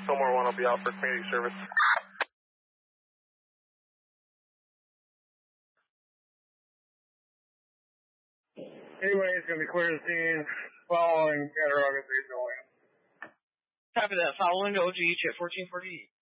Fillmore 1 will be out for community service. Anyway, it's going to be clear the scene following Cattaraugus 8 going. Copy that. Following OG at 1448.